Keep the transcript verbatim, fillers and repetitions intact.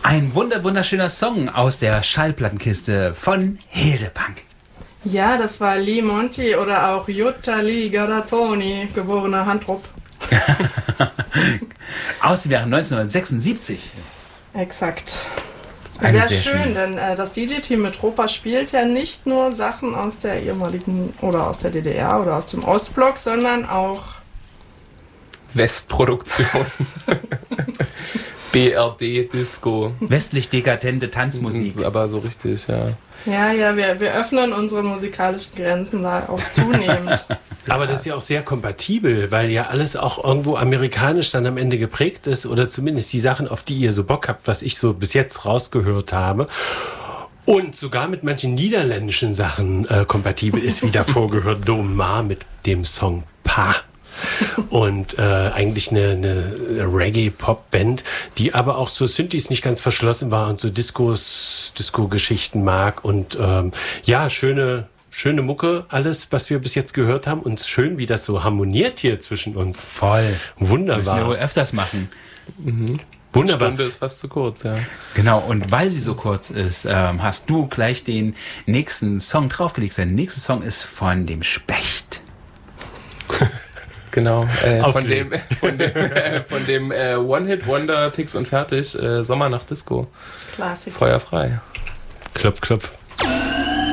Ein wunder wunderschöner Song aus der Schallplattenkiste von Hildepunk. Ja, das war Lee Monty oder auch Jutta Lee Garatoni, geborener Handrup. Aus dem Jahr neunzehnhundertsechsundsiebzig. Exakt. Eine Sehr, sehr schön, schöne. denn äh, das D J-Team mit Tropa spielt ja nicht nur Sachen aus der ehemaligen oder aus der D D R oder aus dem Ostblock, sondern auch Westproduktion. B R D-Disco. Westlich dekadente Tanzmusik. Aber so richtig, ja. Ja, ja, wir, wir öffnen unsere musikalischen Grenzen da auch zunehmend. Aber das ist ja auch sehr kompatibel, weil ja alles auch irgendwo amerikanisch dann am Ende geprägt ist oder zumindest die Sachen, auf die ihr so Bock habt, was ich so bis jetzt rausgehört habe. Und sogar mit manchen niederländischen Sachen äh, kompatibel ist, wie davor gehört Domar mit dem Song Pa. Und äh, eigentlich eine, eine Reggae-Pop-Band, die aber auch so Synthes nicht ganz verschlossen war und so Discos, Disco-Geschichten mag. Und ähm, ja, schöne, schöne Mucke, alles, was wir bis jetzt gehört haben. Und schön, wie das so harmoniert hier zwischen uns. Voll. Wunderbar. Müssen wir wohl öfters machen. Mhm. Wunderbar. Stunde ist fast zu kurz, ja. Genau, und weil sie so kurz ist, ähm, hast du gleich den nächsten Song draufgelegt. Der nächste Song ist von dem Specht. Genau, äh, von dem, von dem, äh, von dem äh, One-Hit-Wonder fix und fertig, äh, Sommernacht Disco. Klassik. Feuer frei. Klopf, klopf.